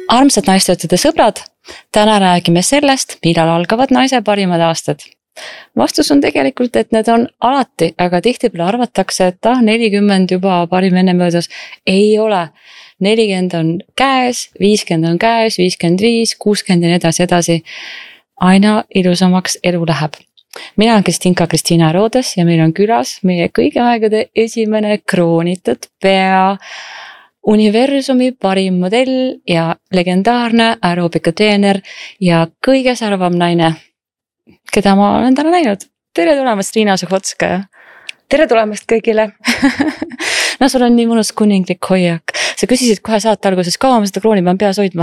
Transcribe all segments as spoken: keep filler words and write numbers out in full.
Armsad naistöötajate sõbrad, täna räägime sellest, millal algavad naise parimad aastad. Vastus on tegelikult, et need on alati, aga tihtipeale arvatakse, et ah, nelikümmend juba parim enne möödas. Ei ole. nelikümmend on käes, viiskümmend on käes, viiskümmend viis, kuuskümmend ja nii edasi edasi. Aina ilusamaks elu läheb. Mina olen Kristinka Kristiina Roodes ja meil on külas meie kõigi aegade esimene kroonitud pea universumi parim modell ja legendaarne aeroobikateener ja kõige särvam naine, keda ma olen täna näinud. Tere tulemast, Riina Suhotskaja. Tere tulemast kõigile. No sul on nii mõnus kuninglik hoiak. Sa küsisid kohe saate alguses, kaua ma seda krooni pean peas hoidma.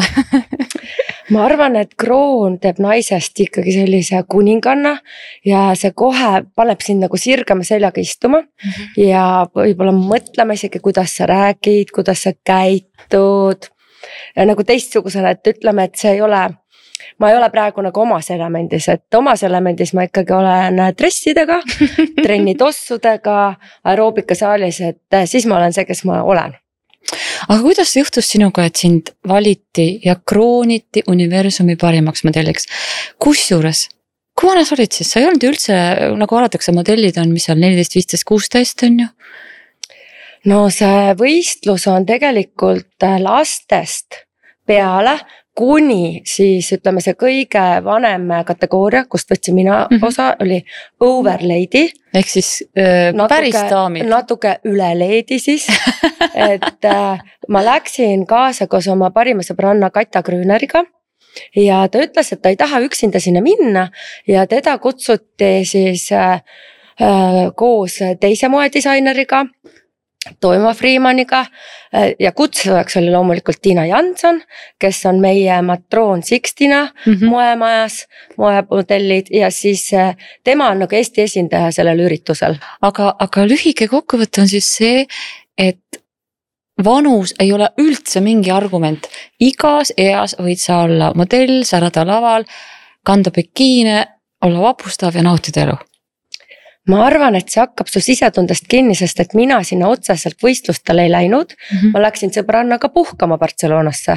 Ma arvan, et kroon teeb naisest ikkagi sellise kuninganna ja see kohe paneb sind nagu sirgema seljaga istuma mm-hmm. ja võib-olla mõtlema isegi, kuidas sa räägid, kuidas sa käitud. Ja nagu teistsugusena, et ütleme, et see ei ole, ma ei ole praegu nagu omas elemendis, et omas elemendis ma ikkagi olen dressidega, trennitossudega, aeroobikasaalis, et siis ma olen see, kes ma olen. Aga kuidas see juhtus sinuga, et sind valiti ja krooniti universumi parimaks modelliks? Kusjuures, kui vana sa olid siis? Sa ei olnud üldse, nagu alatakse modellid on, mis on neliteist, viisteist, kuusteist on ju? No see võistlus on tegelikult lastest peale, kuni siis ütleme see kõige vanem kategooria, kust võtsin mina mm-hmm. osa, oli overlady. Ehk siis äh, natuke, päris daamid. Natuke üle leedi siis, et äh, ma läksin kaasa koos oma parima sõbranna Katja Grüneriga ja ta ütles, et ta ei taha üksinda sinna minna ja teda kutsuti siis äh, äh, koos teise moedisaineriga, Toima Freemaniga ja kutsuvaks oli loomulikult Tiina Jansson, kes on meie matroon Sixtina mm-hmm. moemajas, moemodellid ja siis tema on nagu Eesti esindaja sellel üritusel. Aga, aga lühike kokkuvõte on siis see, et vanus ei ole üldse mingi argument. Igas eas võid sa olla modell, särada laval, kanda bikiine, olla vapustav ja nautida elu. Ma arvan, et see hakkab su sisetundest kinni, sest et mina sinna otseselt võistlustele ei läinud. Mm-hmm. Ma läksin sõbrannaga puhkama Barcelonasse.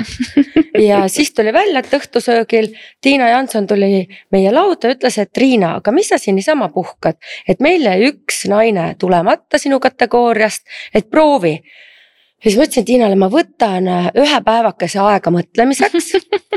Ja siis tuli välja, et õhtusöögil Tiina Jansson tuli meie lauda ja ütles, et Riina, aga mis sa siin niisama puhkad? Et meil jäi üks naine tulemata sinu kategooriast, et proovi. Ja siis mõtlesin Tiinale, ma võtan ühe päevakese aega mõtlemiseks,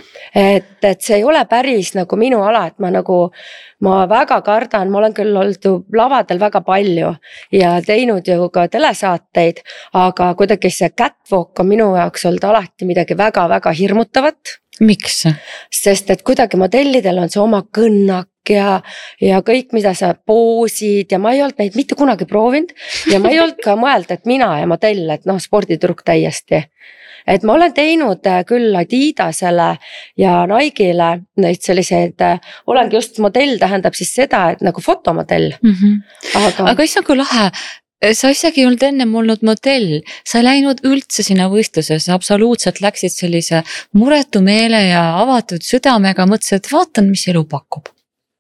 et, et see ei ole päris nagu minu ala, et ma nagu, ma väga kardan, ma olen küll olnud lavadel väga palju ja teinud ju ka telesaateid, aga kuidagi see catwalk on minu jaoks olnud alati midagi väga-väga hirmutavat. Miks? Sest et kuidagi modellidel on see oma kõnnak ja, ja kõik, mida sa poosid ja ma ei olnud neid mitte kunagi proovinud ja ma ei olnud ka mõelda, et mina ja modell, et noh, sporditurg täiesti. Et ma olen teinud küll Adidasele ja Nike'le neid selliseid, olengi just modell tähendab siis seda, et nagu fotomodell. Mm-hmm. Aga, aga issand kui lahe. Sa isegi ei olnud ennem olnud modell, sa ei läinud üldse sinna võistluses, sa absoluutselt läksid sellise muretu meele ja avatud südamega, mõtlesid, et vaatan, mis elu pakub.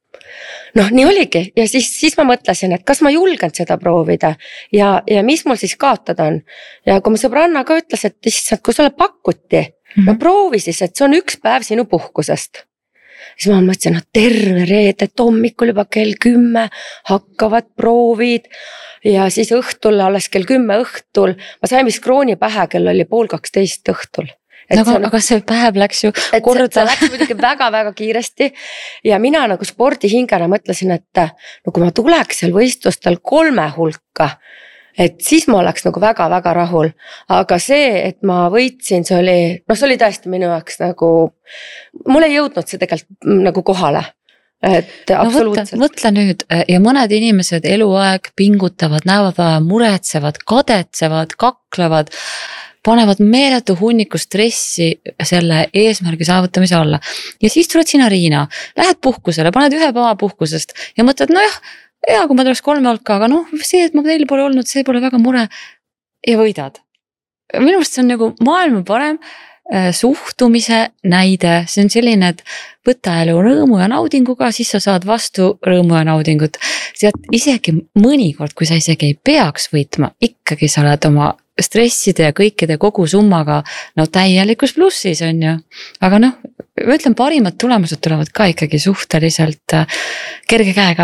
Noh, nii oligi ja siis, siis ma mõtlesin, et kas ma julgen seda proovida ja, ja mis mul siis kaotada on. Ja kui ma sõbranna ka ütles, et issand, kui sulle pakuti, mm-hmm. no proovi siis, et see on üks päev sinu puhkusest. Siis ma mõtlesin, no terve reed, et hommikul juba kell kümme hakkavad proovid ja siis õhtul, alles kell kümme õhtul, ma sain vist krooni pähe, kell oli pool kaksteist õhtul. Aga see, on, aga see päev läks ju korda. See läks muidugi väga-väga kiiresti ja mina nagu spordihingena mõtlesin, et no kui ma tuleks seal võistlustel kolme hulka, et siis ma oleks nagu väga-väga rahul. Aga see, et ma võitsin, see oli, no see oli tõesti minu jaoks nagu, mul ei jõudnud see tegelikult nagu kohale. Et absoluutselt. No mõtle, mõtle nüüd ja mõned inimesed eluaeg pingutavad, näevad, muretsevad, kadetsevad, kaklevad, panevad meeletu hunniku stressi selle eesmärgi saavutamise alla. Ja siis tuled sina Riina, lähed puhkusele, paned ühe päeva puhkusest ja mõtled, no jah, ja kui ma tuleks kolme hulka, aga noh, see, et ma teil pole olnud, see pole väga mure ja võidad. Minu arust see on nagu maailma parem suhtumise näide, see on selline, et võta elu rõõmu ja naudinguga, siis sa saad vastu rõõmu ja naudingut. Sealt isegi mõnikord, kui sa isegi ei peaks võitma, ikkagi sa oled oma stresside ja kõikide kogu summaga no täielikus plussis on ju. Aga noh, ma ütlen, parimad tulemused tulevad ka ikkagi suhteliselt kerge käega.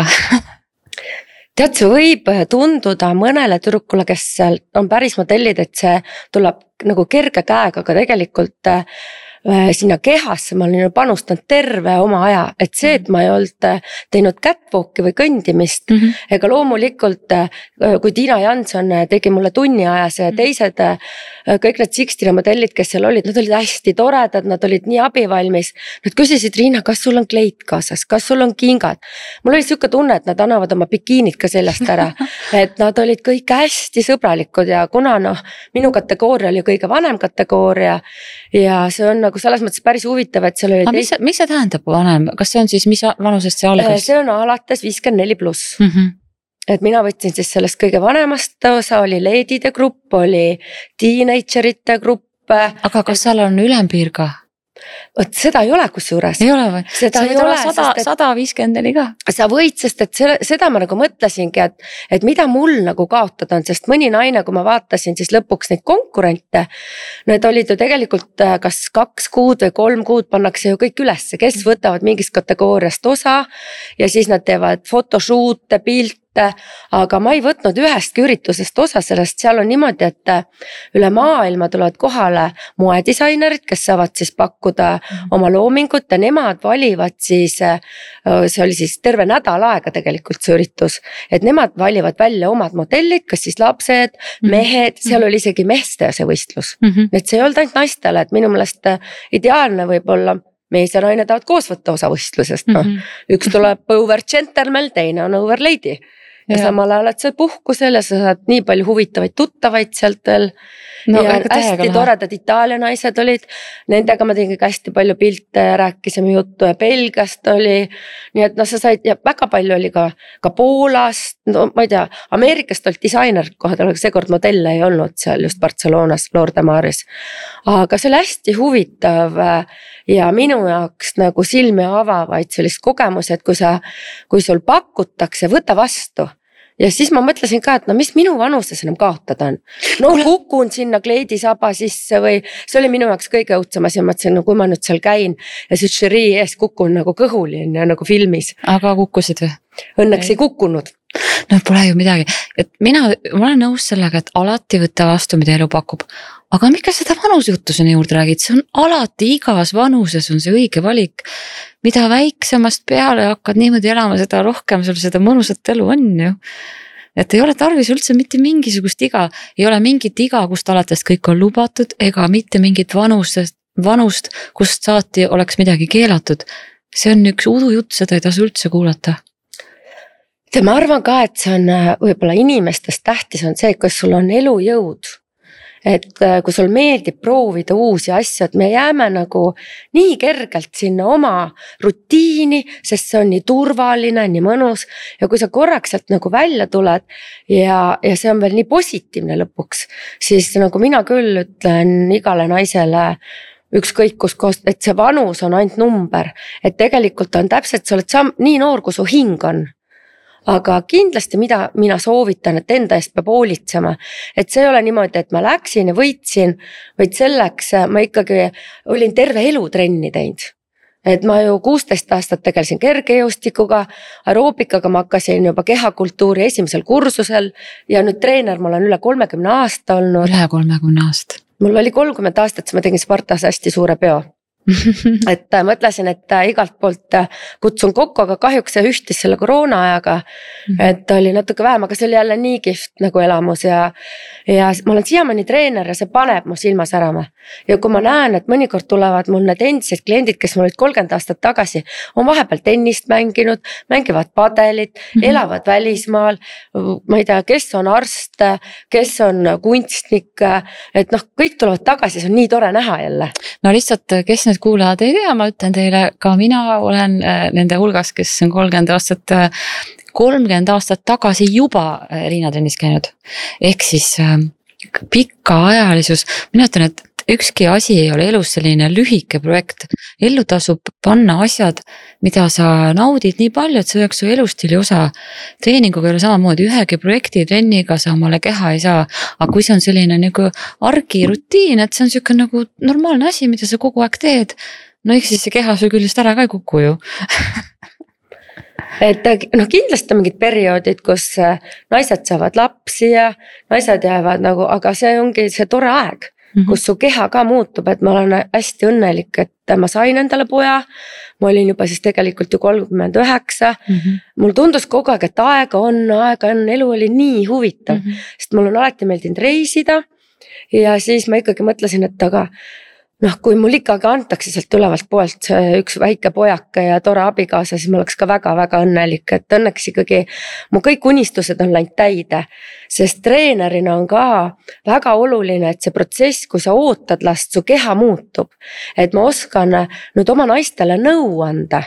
Tead, see võib tunduda mõnele tüdrukule, kes on päris modellid, et see tuleb nagu kerge käega, aga tegelikult sinna kehasse ma olin panustanud terve oma aja, et see, et ma ei olnud teinud catwalki või kõndimist, mm -hmm. ega loomulikult, kui Tiina Jansson tegi mulle tunni ajas ja teised, kõik need Sixtina modellid, kes seal olid, nad olid hästi toredad, nad olid nii abivalmis. Nad küsisid, Riina, kas sul on kleit kaasas, kas sul on kingad? Mul oli siuke tunne, et nad annavad oma bikiinid ka sellest ära, et nad olid kõik hästi sõbralikud ja kuna noh, minu kategooria oli kõige vanem kategooria ja see on nagu selles mõttes päris huvitav, et seal oli teist... mis, mis see tähendab vanem? Kas see on siis, mis vanusest see algas? See on alates viiskümmend neli pluss. Mm -hmm. Et mina võtsin siis sellest kõige vanemast osa, oli leedide grupp, oli teenagerite grupp. Aga kas seal on ülempiir ka? Vot seda ei ole kusjuures. Ei ole või? Seda ei ole, sada viiskümmend neli ka. Sa võid, sest et selle, seda ma nagu mõtlesingi, et, et mida mul nagu kaotada on, sest mõni naine, kui ma vaatasin siis lõpuks neid konkurente, need olid ju tegelikult kas kaks kuud või kolm kuud pannakse ju kõik ülesse, kes võtavad mingist kategooriast osa ja siis nad teevad photoshoot'e, pilte, aga ma ei võtnud ühestki üritusest osa sellest, seal on niimoodi, et üle maailma tulevad kohale moedisainerid, kes saavad siis pakkuda oma loomingut ja nemad valivad siis, see oli siis terve nädal aega tegelikult see üritus, et nemad valivad välja omad modellid, kas siis lapsed, mehed, seal oli isegi meeste see võistlus, mm -hmm. et see ei olnud ainult naistele, et minu meelest ideaalne võib-olla mees ja naine tahavad koos võtta osa võistlusest, noh, mm -hmm. üks tuleb over gentleman, teine on over lady. Ja, ja samal ajal, et sa puhkusel ja sa saad nii palju huvitavaid tuttavaid sealt veel no, ja hästi toredad Itaalia naised olid, nendega ma tegin hästi palju pilte ja rääkisime juttu ja Belgiast oli, nii et noh, sa said ja väga palju oli ka, ka Poolast, no ma ei tea, Ameerikast olid disainer kohadel, aga seekord modelle ei olnud seal just Barcelonas, Lorde Maris, aga see oli hästi huvitav ja minu jaoks nagu silmi avavaid sellist kogemusi, et kui sa, kui sul pakutakse, võta vastu. Ja siis ma mõtlesin ka, et no mis minu vanuses enam kaotada on. No kukun sinna kleidisaba sisse või see oli minu jaoks kõige õudsemas ja mõtlesin, no kui ma nüüd seal käin ja siis žürii ees kukun nagu kõhuli nagu filmis. Aga kukkusid või? Õnneks ei, ei kukkunud. No pole ju midagi, et mina, ma olen nõus sellega, et alati võtta vastu, mida elu pakub. Aga mikä seda vanusjuttu sinna juurde räägid, see on alati igas vanuses on see õige valik. Mida väiksemast peale hakkad niimoodi elama, seda rohkem sul seda mõnusat elu on ju. Et ei ole tarvis üldse mitte mingisugust iga, ei ole mingit iga, kust alates kõik on lubatud, ega mitte mingit vanust, vanust, kust saati oleks midagi keelatud. See on üks udujutt, seda ei tasu üldse kuulata. Ma arvan ka, et see on võib-olla inimestest tähtis on see, kus sul on elujõud. Et kui sul meeldib proovida uusi asju, et me jääme nagu nii kergelt sinna oma rutiini, sest see on nii turvaline, nii mõnus ja kui sa korraks sealt nagu välja tuled ja, ja see on veel nii positiivne lõpuks, siis nagu mina küll ütlen igale naisele ükskõik kus koos, et see vanus on ainult number, et tegelikult on täpselt, sa oled sam, nii noor, kui su hing on. Aga kindlasti mida mina soovitan, et enda eest peab hoolitsema, et see ei ole niimoodi, et ma läksin ja võitsin, vaid selleks ma ikkagi olin terve elu trenni teinud. Et ma ju kuusteist aastat tegelesin kergejõustikuga, aeroobikaga ma hakkasin juba kehakultuuri esimesel kursusel ja nüüd treener ma olen üle kolmekümne aasta olnud. Üle kolmekümne aasta. Mul oli kolmkümmend aastat, siis ma tegin Spartas hästi suure peo. et mõtlesin, et igalt poolt kutsun kokku, aga kahjuks see ühtis selle koroona ajaga, et oli natuke vähem, aga see oli jälle nii kihvt nagu elamus ja, ja ma olen siiamaani treener ja see paneb mu silma särama. Ja kui ma näen, et mõnikord tulevad mul need endised kliendid, kes mul olid kolmkümmend aastat tagasi, on vahepeal tennist mänginud, mängivad padelit, mm-hmm. elavad välismaal, ma ei tea, kes on arst, kes on kunstnik, et noh, kõik tulevad tagasi, see on nii tore näha jälle. No lihtsalt, kes need kuulajad ei tea, ma ütlen teile, ka mina olen nende hulgas, kes on kolmkümmend aastat, kolmkümmend aastat tagasi juba Riina trennis käinud. Ehk siis pikaajalisus, mina ütlen, et ükski asi ei ole elus selline lühike projekt, ellu tasub panna asjad, mida sa naudid nii palju, et see oleks su elustiili osa. Treeninguga ei ole samamoodi, ühegi projekti trenniga sa omale keha ei saa, aga kui see on selline nagu argirutiin, et see on siuke nagu normaalne asi, mida sa kogu aeg teed, no eks siis see keha su küljest ära ka ei kuku ju. Et noh, kindlasti on mingid perioodid, kus naised saavad lapsi ja naised jäävad nagu, aga see ongi see tore aeg, mm-hmm. kus su keha ka muutub, et ma olen hästi õnnelik, et ma sain endale poja. Ma olin juba siis tegelikult ju kolmkümmend üheksa. Mm-hmm. Mul tundus kogu aeg, et aega on, aega on, elu oli nii huvitav, mm-hmm. sest mul on alati meeldinud reisida ja siis ma ikkagi mõtlesin, et aga noh, kui mul ikkagi antakse sealt ülevalt poolt see üks väike pojake ja tore abikaasa, siis ma oleks ka väga-väga õnnelik, et õnneks ikkagi mu kõik unistused on läinud täide, sest treenerina on ka väga oluline, et see protsess, kui sa ootad last, su keha muutub, et ma oskan nüüd oma naistele nõu anda.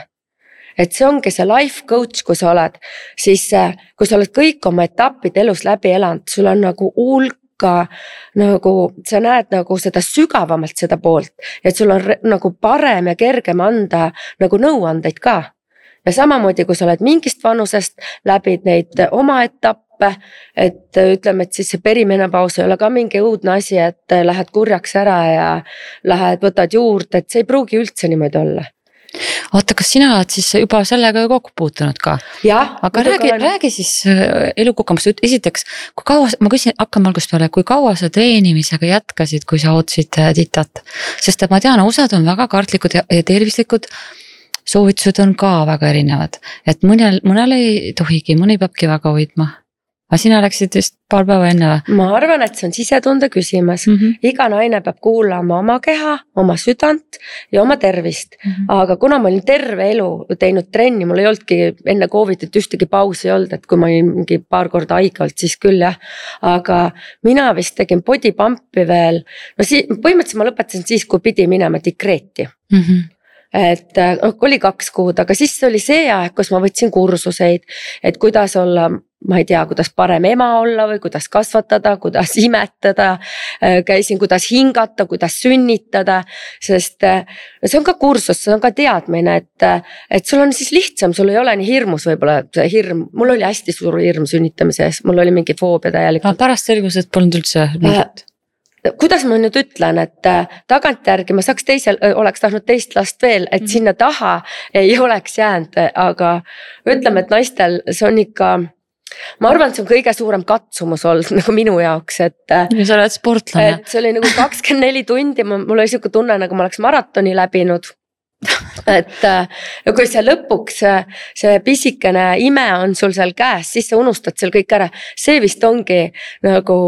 Et see ongi see life coach, kui sa oled, siis kui sa oled kõik oma etapid elus läbi elanud, sul on nagu hulk ka nagu sa näed nagu seda sügavamalt seda poolt, et sul on nagu parem ja kergem anda nagu nõuandeid ka. Ja samamoodi, kui sa oled mingist vanusest läbid neid oma etappe, et ütleme, et siis see perimenapaus ei ole ka mingi õudne asi, et lähed kurjaks ära ja lähed, võtad juurde, et see ei pruugi üldse niimoodi olla. Oota, kas sina oled siis juba sellega kokku puutunud ka? Jah. Aga räägi, olen... räägi siis elukogemust. Esiteks, kui kaua, ma küsin, hakkame algust peale, kui kaua sa treenimisega jätkasid, kui sa ootasid titat? Sest ma tean, osad on väga kartlikud ja tervislikud, soovitused on ka väga erinevad. Et mõnel, mõnel ei tohigi, mõni peabki väga hoidma. Aga sina läksid vist paar päeva enne või? Ma arvan, et see on sisetunde küsimus. Mm-hmm. Iga naine peab kuulama oma keha, oma südant ja oma tervist. Mm-hmm. Aga kuna ma olin terve elu teinud trenni, mul ei olnudki enne Covidit ühtegi pausi olnud, et kui ma olin mingi paar korda haige olnud, siis küll jah. Aga mina vist tegin body pumpi veel. No si- põhimõtteliselt ma lõpetasin siis, kui pidi minema dekreeti. Mm-hmm. Et oli kaks kuud, aga siis oli see aeg, kus ma võtsin kursuseid, et kuidas olla, ma ei tea, kuidas parem ema olla või kuidas kasvatada, kuidas imetada, käisin, kuidas hingata, kuidas sünnitada, sest see on ka kursus, see on ka teadmine, et, et sul on siis lihtsam, sul ei ole nii hirmus võib-olla see hirm, mul oli hästi suur hirm sünnitamise ees, mul oli mingi foobia täielikult. Pärast selgus, et polnud üldse mingit. Kuidas ma nüüd ütlen, et tagantjärgi ma saaks teisel, oleks tahtnud teist last veel, et mm-hmm. sinna taha ei oleks jäänud, aga ütleme, et naistel see on ikka, ma arvan, et see on kõige suurem katsumus olnud nagu minu jaoks, et. Ja sa oled sportlane. Et see oli nagu kakskümmend neli tundi, mul oli siuke tunne, nagu ma oleks maratoni läbinud. Et kui see lõpuks see pisikene ime on sul seal käes, siis sa unustad seal kõik ära, see vist ongi nagu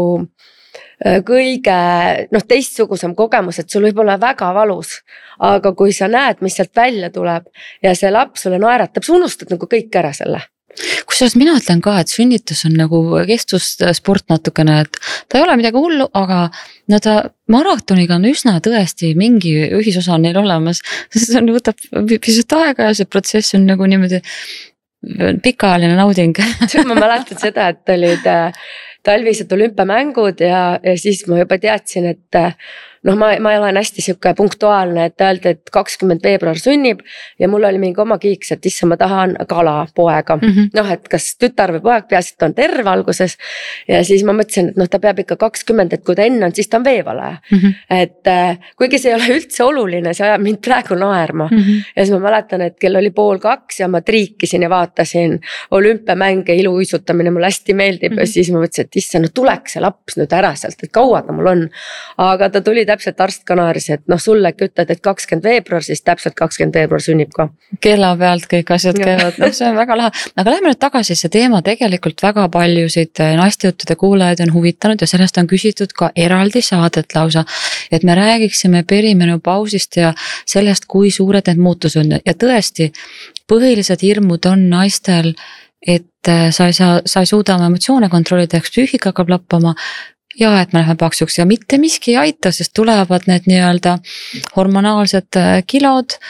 kõige noh, teistsugusem kogemus, et sul võib olla väga valus, aga kui sa näed, mis sealt välja tuleb ja see laps sulle naeratab, sa unustad nagu kõik ära selle. Kusjuures mina ütlen ka, et sünnitus on nagu kestvussport natukene, et ta ei ole midagi hullu, aga no ta maratoniga on üsna tõesti mingi ühisosa neil olemas, sest see võtab pisut aega ja see protsess on nagu niimoodi pikaajaline nauding. Ma mäletan seda, et olid talvised olümpiamängud ja, ja siis ma juba teadsin, et noh, ma, ma olen hästi siuke punktuaalne, et öelda, et kakskümmend veebruar sünnib ja mul oli mingi oma kiiks, et issa ma tahan kala poega. Mm-hmm. Noh, et kas tütar või poeg peaasi, et on terve alguses ja siis ma mõtlesin, et noh, ta peab ikka kakskümmend, et kui ta enne on, siis ta on veevalaja. Mm-hmm. Et äh, kuigi see ei ole üldse oluline, see ajab mind praegu naerma. Mm-hmm. Ja siis ma mäletan, et kell oli pool kaks ja ma triikisin ja vaatasin olümpiamänge, iluuisutamine mulle hästi meeldib. Mm-hmm. Ja siis ma mõtlesin, et issa, no tuleks see laps nüüd ära sealt, et kaua ta mul on. Aga ta tuli täpselt arst kanaaris, et noh, sulle ütled, et kakskümmend veebruar, siis täpselt kakskümmend veebruar sünnib ka. Kella pealt kõik asjad käivad, noh, see on väga lahe. Aga lähme nüüd tagasi, see teema tegelikult väga paljusid naistejuttude kuulajaid on huvitanud ja sellest on küsitud ka eraldi saadet lausa, et me räägiksime perimenopausist ja sellest, kui suured need muutus on ja tõesti, põhilised hirmud on naistel, et sa ei, saa, sa ei suuda oma emotsioone kontrollida, eks psüühika hakkab lappama ja et me läheme paksuks ja mitte miski ei aita, sest tulevad need nii-öelda hormonaalsed kilod,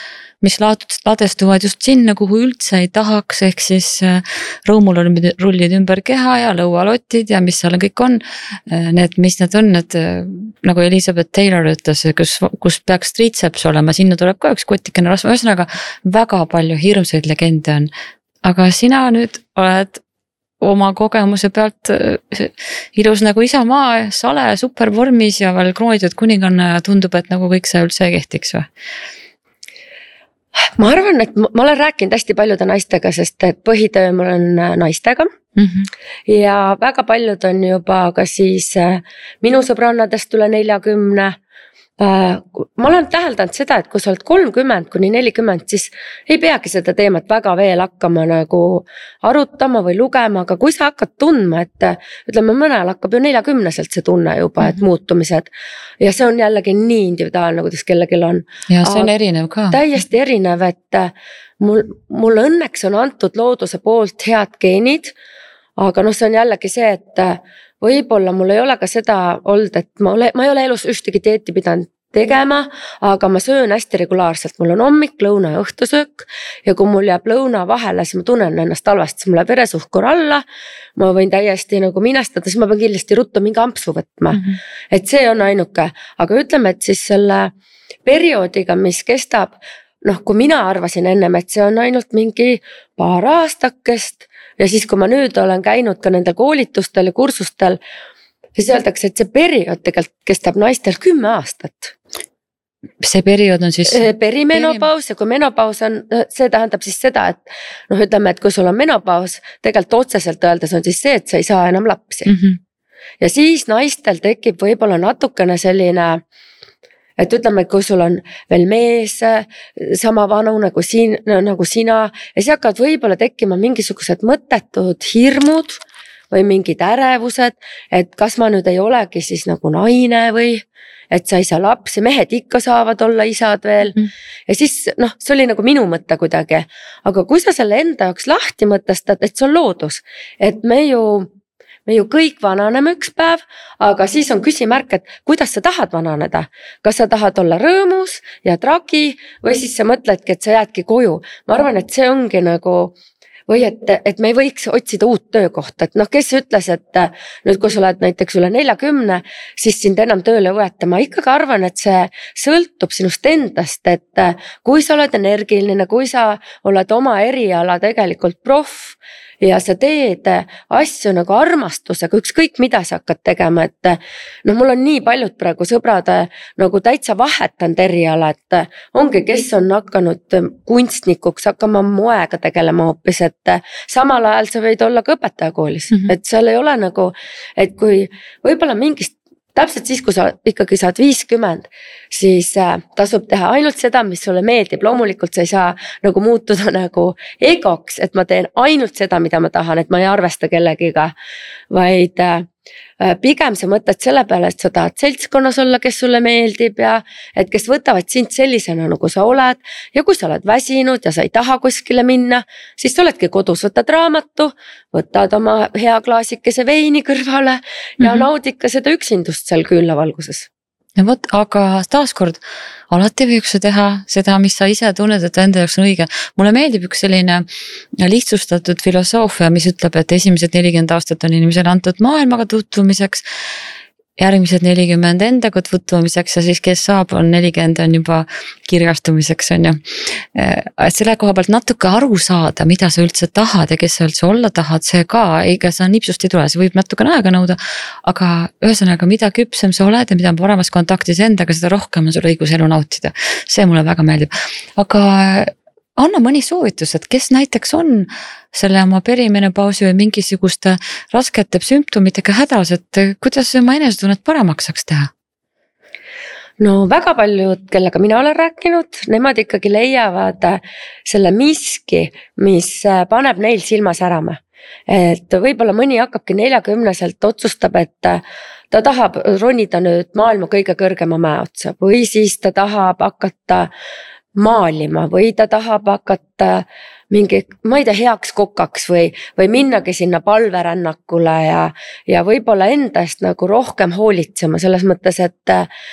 mis ladestuvad just sinna, kuhu üldse ei tahaks, ehk siis rõumurullid ümber keha ja lõualotid ja mis seal kõik on. Need, mis need on, need nagu Elizabeth Taylor ütles, kus, kus peaks triitseps olema, sinna tuleb ka üks kotikene rasva, ühesõnaga väga palju hirmsaid legende on. Aga sina nüüd oled oma kogemuse pealt ilus nagu isamaa, sale, supervormis ja veel kroonitud kuninganna ja tundub, et nagu kõik see üldse ei kehtiks või? Ma arvan, et ma olen rääkinud hästi paljude naistega, sest et põhitöö mul on naistega mm -hmm. ja väga paljud on juba ka siis minu sõbrannadest üle neljakümne. Ma olen täheldanud seda, et kui sa oled kolmkümmend kuni nelikümmend, siis ei peagi seda teemat väga veel hakkama nagu arutama või lugema, aga kui sa hakkad tundma, et ütleme, mõnel hakkab ju neljakümneselt see tunne juba, et muutumised ja see on jällegi nii individuaalne, kuidas kellelgi on. Ja see on erinev ka. Täiesti erinev, et mul, mul õnneks on antud looduse poolt head geenid, aga noh, see on jällegi see, et võib-olla mul ei ole ka seda olnud, et ma, ole, ma ei ole elus ühtegi dieeti pidanud tegema, aga ma söön hästi regulaarselt, mul on hommik, lõuna ja õhtusöök ja kui mul jääb lõuna vahele, siis ma tunnen ennast halvasti, siis mul läheb veresuhkur alla, ma võin täiesti nagu minestada, siis ma pean kindlasti ruttu mingi ampsu võtma, mm -hmm. et see on ainuke, aga ütleme, et siis selle perioodiga, mis kestab, noh, kui mina arvasin ennem, et see on ainult mingi paar aastakest ja siis, kui ma nüüd olen käinud ka nendel koolitustel ja kursustel, siis öeldakse, et see periood tegelikult kestab naistel kümme aastat. See periood on siis? Perimenopaus ja kui menopaus on, see tähendab siis seda, et noh, ütleme, et kui sul on menopaus, tegelikult otseselt öeldes on siis see, et sa ei saa enam lapsi. Mm -hmm. Ja siis naistel tekib võib-olla natukene selline, et ütleme, et kui sul on veel mees sama vanu nagu, siin, nagu sina ja siis hakkavad võib-olla tekkima mingisugused mõttetud hirmud või mingid ärevused, et kas ma nüüd ei olegi siis nagu naine või et sa ei saa lapsi, mehed ikka saavad olla isad veel mm. ja siis noh, see oli nagu minu mõte kuidagi, aga kui sa selle enda jaoks lahti mõtestad, et see on loodus, et me ju me ju kõik vananeme üks päev, aga siis on küsimärk, et kuidas sa tahad vananeda, kas sa tahad olla rõõmus ja tragi või siis sa mõtledki, et sa jäädki koju, ma arvan, et see ongi nagu või et, et me ei võiks otsida uut töökohta, et noh, kes ütles, et nüüd kui sa oled näiteks üle neljakümne, siis sind enam tööle võeta, ma ikkagi arvan, et see sõltub sinust endast, et kui sa oled energiline, kui sa oled oma eriala tegelikult proff ja sa teed asju nagu armastusega, ükskõik mida sa hakkad tegema, et noh, mul on nii paljud praegu sõbrad nagu täitsa vahetanud eriala, et ongi, kes on hakanud kunstnikuks, hakkama moega tegelema hoopis, et samal ajal sa võid olla ka õpetajakoolis mm, -hmm. et seal ei ole nagu, et kui võib-olla mingist täpselt siis, kui sa ikkagi saad viiskümmend, siis tasub teha ainult seda, mis sulle meeldib. Loomulikult sa ei saa nagu muutuda nagu egoks, et ma teen ainult seda, mida ma tahan, et ma ei arvesta kellegiga, vaid pigem sa mõtled selle peale, et sa tahad seltskonnas olla, kes sulle meeldib ja et kes võtavad sind sellisena, nagu sa oled ja kui sa oled väsinud ja sa ei taha kuskile minna, siis sa oledki kodus, võtad raamatu, võtad oma hea klaasikese veini kõrvale ja mm -hmm. naudid ka seda üksindust seal küünlavalguses. Ja võt, aga taaskord, alati võiks teha seda, mis sa ise tunned, et enda jaoks on õige. Mulle meeldib üks selline lihtsustatud filosoofia, mis ütleb, et esimesed nelikümmend aastat on inimesele antud maailmaga tutvumiseks, järgmised nelikümmend endaga tutvumiseks ja siis kes saab, on nelikümmend on juba kirjastumiseks on ju. Et selle koha pealt natuke aru saada, mida sa üldse tahad ja kes sa üldse olla tahad, see ka, ega sa nipsust ei tule, see võib natuke aega nõuda, aga ühesõnaga, mida küpsem sa oled ja mida paremas kontaktis endaga, seda rohkem on sul õigus elu nautida. See mulle väga meeldib, aga anna mõni soovitus, et kes näiteks on selle oma perimenopausi või mingisuguste raskete sümptomitega hädas, et kuidas oma enesetunnet paremaks saaks teha? No väga paljud, kellega mina olen rääkinud, nemad ikkagi leiavad selle miski, mis paneb neil silma särama. Et võib-olla mõni hakkabki neljakümneselt otsustab, et ta tahab ronida nüüd maailma kõige kõrgema mäe otsa või siis ta tahab hakata maalima või ta tahab hakata mingi, ma ei tea, heaks kokaks või, või minnagi sinna palverännakule ja, ja võib-olla endast nagu rohkem hoolitsema selles mõttes, et,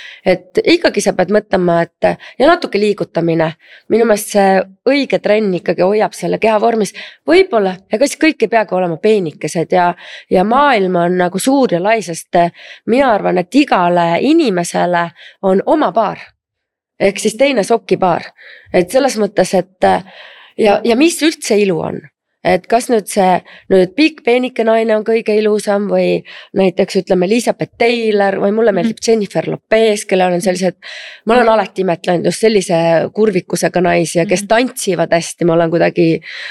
et ikkagi sa pead mõtlema, et ja natuke liigutamine. Minu meelest see õige trenn ikkagi hoiab selle keha vormis. Võib-olla, ega siis kõik ei peagi olema peenikesed ja, ja maailm on nagu suur ja lai, sest mina arvan, et igale inimesele on oma paar. Ehk siis teine sokipaar. Et selles mõttes, et Ja, ja mis üldse ilu on, et kas nüüd see nüüd pikk peenike naine on kõige ilusam või näiteks ütleme Elizabeth Taylor või mulle meeldib Jennifer Lopez, kellel on sellised, ma olen alati imetlenud just sellise kurvikusega naisi ja kes tantsivad hästi, ma olen kuidagi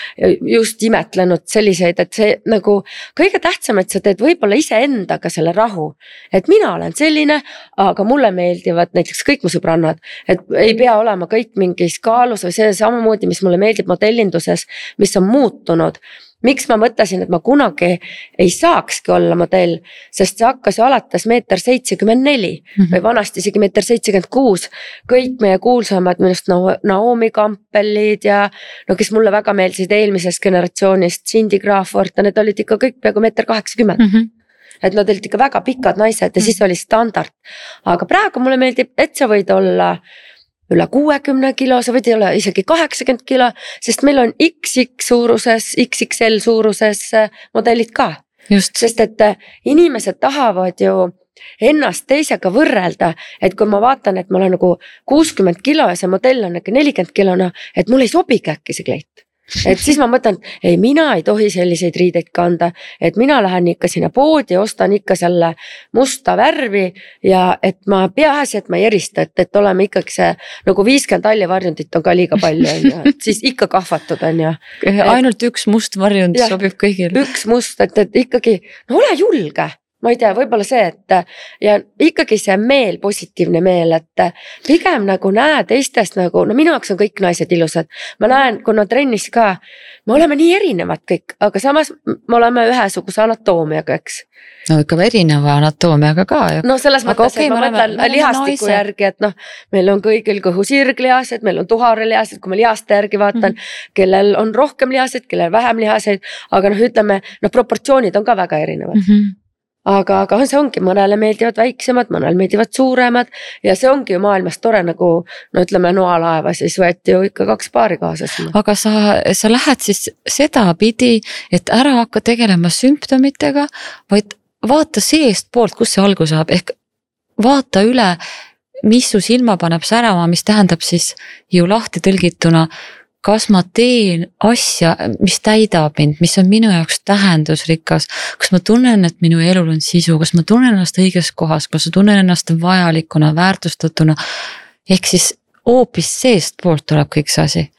just imetlenud selliseid, et see nagu kõige tähtsam, et sa teed võib-olla ise endaga selle rahu, et mina olen selline, aga mulle meeldivad näiteks kõik mu sõbrannad, et ei pea olema kõik mingis kaalus või see samamoodi, mis mulle meeldib modellinduses, mis on muutunud. Miks ma mõtlesin, et ma kunagi ei saakski olla modell, sest see hakkas ju alates meeter seitsekümmend neli mm-hmm. või vanasti isegi meeter seitsekümmend kuus. Kõik meie kuulsamad minust Naomi Campbellid ja no kes mulle väga meeldisid eelmisest generatsioonist, Cindy Crawford, need olid ikka kõik peaaegu meeter kaheksakümmend. Mm-hmm. Et nad olid ikka väga pikad naised ja mm-hmm. siis oli standard. Aga praegu mulle meeldib, et sa võid olla üle kuuekümne kilo, sa võid olla isegi kaheksakümmend kilo, sest meil on X X suuruses, X X L suuruses modellid ka. Just. Sest et inimesed tahavad ju ennast teisega võrrelda, et kui ma vaatan, et ma olen nagu kuuskümmend kilo ja see modell on nagu nelikümmend kilona, et mul ei sobigi äkki see kleit. Et siis ma mõtlen, ei mina ei tohi selliseid riideid kanda, et mina lähen ikka sinna poodi ja ostan ikka selle musta värvi ja et ma peaasi, et ma ei erista, et, et oleme ikkagi see nagu viiskümmend allivarjundit on ka liiga palju, on ju, siis ikka kahvatud on ju. Ainult üks must varjund ja, sobib kõigile. Üks must, et, et ikkagi, no ole julge. Ma ei tea, võib-olla see, et ja ikkagi see meel, positiivne meel, et pigem nagu näe teistest nagu, no minu jaoks on kõik naised ilusad. Ma näen, kuna trennis ka, me oleme nii erinevad kõik, aga samas me oleme ühesuguse anatoomiaga, eks. No ikka erineva anatoomiaga ka ju. No selles aga mõttes, okay, et ma mõtlen lihastiku järgi, et noh, meil on kõigil kõhusirglihased, meil on tuharelihased, kui ma lihaste järgi vaatan, mm-hmm. kellel on rohkem lihaseid, kellel vähem lihaseid, aga noh, ütleme, no proportsioonid on ka väga erinevad. Mm-hmm. Aga, aga see ongi, mõnele meeldivad väiksemad, mõnele meeldivad suuremad ja see ongi ju maailmas tore nagu, no ütleme noalaeva, siis võeti ju ikka kaks paari kaasas. Aga sa, sa lähed siis seda pidi, et ära hakka tegelema sümptomitega, vaid vaata seest poolt, kus see algus saab, ehk vaata üle, mis su silma paneb särama, mis tähendab siis ju lahti tõlgituna, kas ma teen asja, mis täidab mind, mis on minu jaoks tähendusrikas, kas ma tunnen, et minu elul on sisu, kas ma tunnen ennast õiges kohas, kas ma tunnen ennast vajalikuna, väärtustatuna, ehk siis hoopis seest poolt tuleb kõik see asi.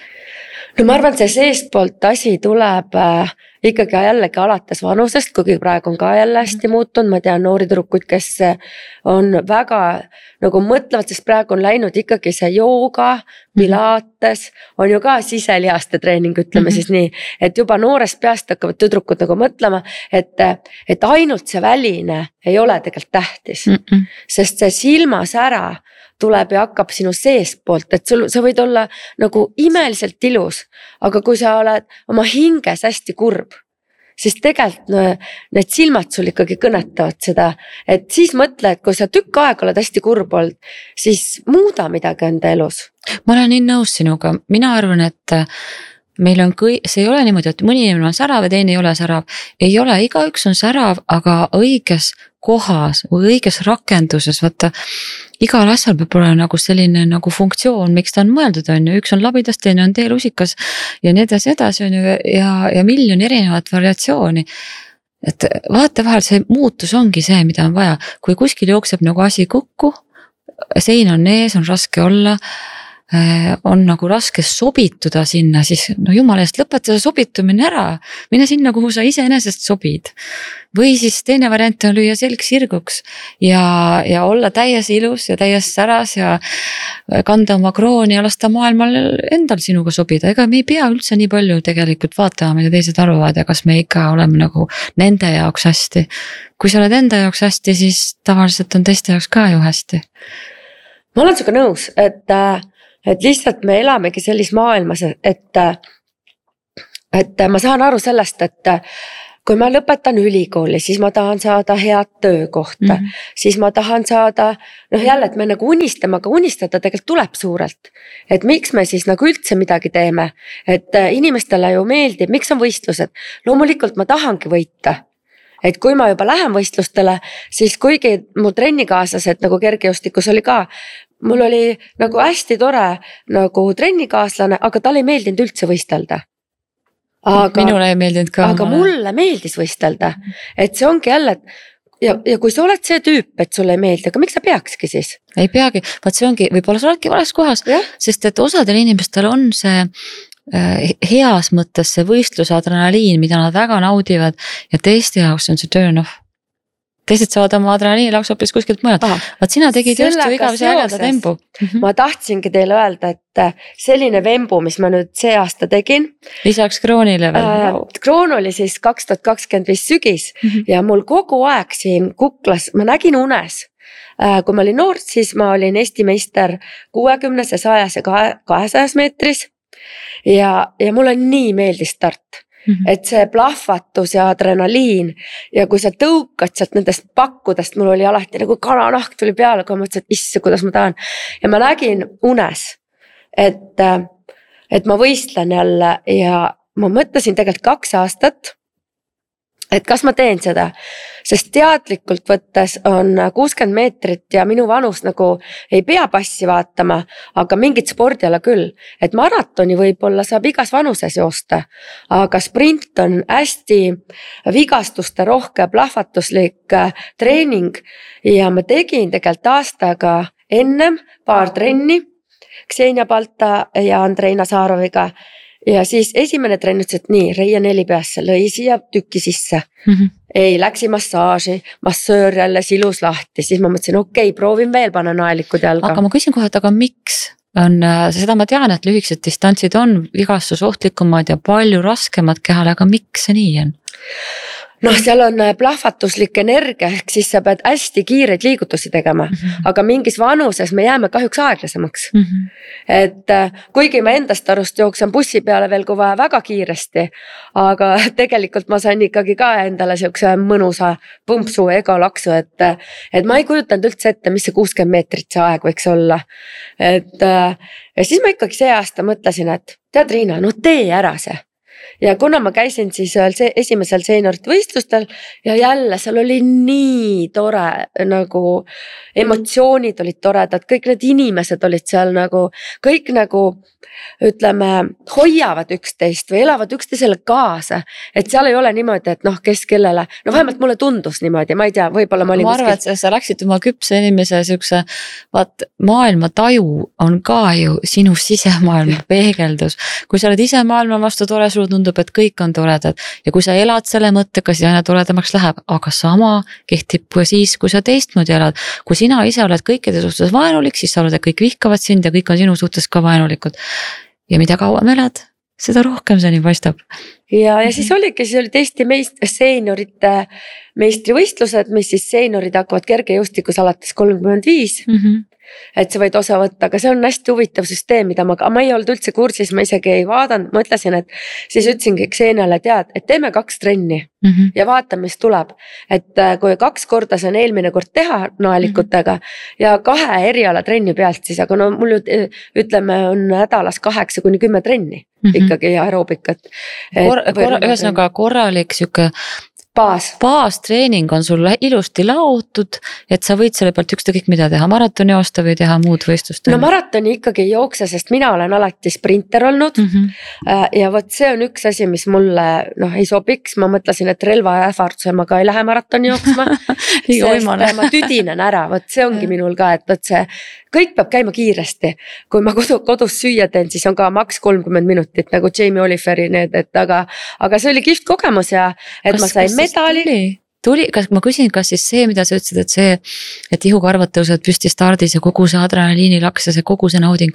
No ma arvan, see seest poolt asi tuleb äh, ikkagi jällegi alates vanusest, kuigi praegu on ka jälle hästi muutunud, ma tean noori tüdrukuid, kes on väga nagu mõtlevad, sest praegu on läinud ikkagi see jooga, pilates, on ju ka siselihaste treening, ütleme mm-hmm. siis nii, et juba noorest peast hakkavad tüdrukud nagu mõtlema, et, et ainult see väline ei ole tegelikult tähtis, mm-hmm. sest see silmasära tuleb ja hakkab sinu seest poolt, et sul, sa võid olla nagu imeliselt ilus, aga kui sa oled oma hinges hästi kurb, siis tegelikult no, need silmad sul ikkagi kõnetavad seda, et siis mõtle, et kui sa tükk aega oled hästi kurb olnud, siis muuda midagi enda elus. Ma olen nii nõus sinuga, mina arvan, et meil on kõi-, see ei ole niimoodi, et mõni inimene on särav ja teine ei ole särav. Ei ole, igaüks on särav, aga õiges kohas või õiges rakenduses, vaata, igal asjal peab olema nagu selline nagu funktsioon, miks ta on mõeldud, on ju, üks on labidas, teine on teelusikas ja nii edasi, edasi on ju ja, ja miljon erinevat variatsiooni. Et vaata vahel see muutus ongi see, mida on vaja, kui kuskil jookseb nagu asi kokku, sein on ees, on raske olla, on nagu raske sobituda sinna, siis no jumala eest lõpeta see sobitumine ära, mine sinna, kuhu sa iseenesest sobid. Või siis teine variant on lüüa selg sirguks ja, ja olla täies ilus ja täies säras ja kanda oma krooni ja lasta maailmal endal sinuga sobida. Ega me ei pea üldse nii palju tegelikult vaatama, mida teised arvavad ja kas me ikka oleme nagu nende jaoks hästi. Kui sa oled enda jaoks hästi, siis tavaliselt on teiste jaoks ka ju hästi. Ma olen sinuga nõus, et et lihtsalt me elamegi sellis maailmas, et et ma saan aru sellest, et kui ma lõpetan ülikooli, siis ma tahan saada head töökohta, mm-hmm. siis ma tahan saada, noh jälle, et me nagu unistame, aga unistada tegelikult tuleb suurelt. Et miks me siis nagu üldse midagi teeme, et inimestele ju meeldib, miks on võistlused, loomulikult ma tahangi võita. Et kui ma juba lähen võistlustele, siis kuigi mu trennikaaslased nagu kergejõustikus oli ka, mul oli nagu hästi tore nagu trennikaaslane, aga tal ei meeldinud üldse võistelda. Aga, minule ei meeldinud ka. Aga mulle meeldis võistelda, et see ongi jälle, ja, ja kui sa oled see tüüp, et sulle ei meeldi, aga miks sa peakski siis? Ei peagi, vaat see ongi, võib-olla sa oledki vales kohas, ja? Sest et osadel inimestel on see äh, heas mõttes see võistluse adrenaliin, mida nad väga naudivad ja teiste jaoks on see turn off. Teised saavad oma adrenaliinilaks hoopis kuskilt mõelda. Vaat sina tegid just ju igavese ägeda tembu. Ma tahtsingi teile öelda, et selline vembu, mis ma nüüd see aasta tegin. Lisaks kroonile veel. Äh, kroon oli siis kaks tuhat kakskümmend viis sügis mm-hmm. ja mul kogu aeg siin kuklas, ma nägin unes. Äh, kui ma olin noort, siis ma olin Eesti meister kuuekümnes ja sajas ja kahesajas meetris ja, ja mulle nii meeldis start. Mm-hmm. Et see plahvatus ja adrenaliin ja kui sa tõukad sealt nendest pakkudest, mul oli alati nagu kananahk tuli peale, kui ma mõtlesin, et isse, kuidas ma tahan. Ja ma nägin unes, et, et ma võistlen jälle ja ma mõtlesin tegelikult kaks aastat, et kas ma teen seda, sest teadlikult võttes on kuuskümmend meetrit ja minu vanus nagu ei pea passi vaatama, aga mingit spordiala küll, et maratoni võib-olla saab igas vanuses joosta, aga sprint on hästi vigastuste rohke, plahvatuslik treening ja ma tegin tegelikult aastaga ennem paar trenni Ksenia Balta ja Andreina Saaroviga. Ja siis esimene trenn ütles, et nii, Reie neli peasse, lõi siia tükki sisse. Mm-hmm. Ei, läksi massaaži, massöör jälle silus lahti, siis ma mõtlesin, okei, okay, proovin veel panna naelikud jalga. Aga ma küsin kohe, et aga miks on, seda ma tean, et lühikesed distantsid on vigastus ohtlikumad ja palju raskemad kehale, aga miks see nii on? Noh, seal on plahvatuslik energia, ehk siis sa pead hästi kiireid liigutusi tegema, mm-hmm. aga mingis vanuses me jääme kahjuks aeglasemaks. Mm-hmm. Et kuigi ma endast arust jooksen bussi peale veel kui vaja väga kiiresti, aga tegelikult ma sain ikkagi ka endale siukse mõnusa pumpsu ega laksu, et, et ma ei kujutanud üldse ette, mis see kuuskümmend meetrit see aeg võiks olla. Et ja siis ma ikkagi see aasta mõtlesin, et tead Riina, no tee ära see. Ja kuna ma käisin siis see esimesel seeniorite võistlustel ja jälle seal oli nii tore, nagu emotsioonid olid toredad, kõik need inimesed olid seal nagu, kõik nagu ütleme, hoiavad üksteist või elavad üksteisele kaasa, et seal ei ole niimoodi, et noh, kes kellele, no vähemalt mulle tundus niimoodi, ma ei tea, võib-olla ma olin ma arvan, kuskil... et sa läksid oma küpse inimese siukse, vaat maailma taju on ka ju sinu sisemaailma peegeldus, kui sa oled ise maailma vastu tore, sul tundub, et kõik on toredad ja kui sa elad selle mõttega, siis aina toredamaks läheb, aga sama kehtib ka siis, kui sa teistmoodi elad, kui sina ise oled kõikide suhtes vaenulik, siis sa oled, et kõik vihkavad sind ja kõik on sinu suhtes ka vaenulikud. Ja mida kauem elad, seda rohkem see nii paistab. Ja, ja siis oligi, siis olid Eesti meist, seeniorite meistrivõistlused, mis siis seenorid hakkavad kergejõustikus alates kolmkümmend viis. Mm-hmm. Et sa võid osa võtta, aga see on hästi huvitav süsteem, mida ma, ma ei olnud üldse kursis, ma isegi ei vaadanud, ma ütlesin, et siis ütlesingi Kseniale, tead, et teeme kaks trenni mm-hmm. ja vaatame, mis tuleb. Et kui kaks korda see on eelmine kord teha naelikutega mm-hmm. ja kahe eriala trenni pealt siis, aga no mul ütleme on nädalas kaheksa kuni kümme trenni mm-hmm. ikkagi aeroobikat. Kor, kor, ühesõnaga korralik siuke Baas. Baastreening on sul ilusti laotud, et sa võid selle pealt ükskõik mida teha, maratoni joosta või teha muud võistlust. No maratoni ikkagi ei jookse, sest mina olen alati sprinter olnud mm-hmm. ja võt see on üks asi, mis mulle noh, ei sobiks, ma mõtlesin, et relva ja ähvarduse ma ka ei lähe maratoni jooksma, sest ma tüdinen ära, võt see ongi minul ka, et võt see kõik peab käima kiiresti, kui ma kodu, kodus süüa teen, siis on ka maks kolmkümmend minutit nagu Jamie Oliferi need, et aga, aga see oli kihvt kogemus ja et kas, ma sain medali. Tuli, tuli, kas ma küsin, kas siis see, mida sa ütlesid, et see, et ihukarvad tõused püsti stardis ja kogu see adrenaliini laks ja see kogu see nauding, kas